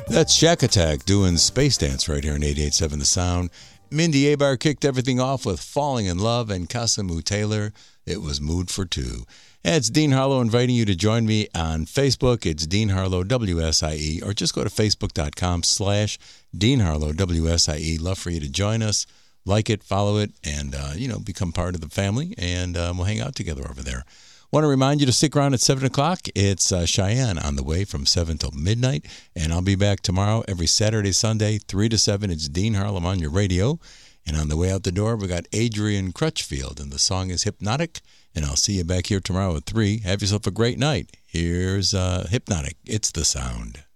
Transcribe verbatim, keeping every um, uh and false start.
That's Shack Attack doing Space Dance right here on eighty-eight point seven The Sound. Mindy Abar kicked everything off with Falling in Love, and Kasimu Taylor, it was Mood for Two. And it's Dean Harlow inviting you to join me on Facebook. It's Dean Harlow, W S I E, or just go to facebook.com slash Dean Harlow, W S I E. Love for you to join us, like it, follow it, and, uh, you know, become part of the family, and um, we'll hang out together over there. Want to remind you to stick around at seven o'clock. It's uh, Cheyenne on the way from seven till midnight, and I'll be back tomorrow every Saturday, Sunday, three to seven. It's Dean Harlem on your radio. And on the way out the door, we got Adrian Crutchfield, and the song is Hypnotic. And I'll see you back here tomorrow at three. Have yourself a great night. Here's uh, Hypnotic. It's the sound.